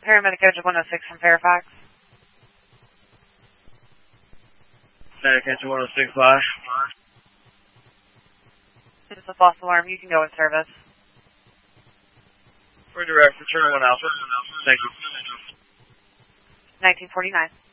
Paramedic Engine 106 from Fairfax. Paramedic Engine 106 flash. This is a false alarm. You can go in service. Redirect, return 1 Alpha. Thank you. 1949.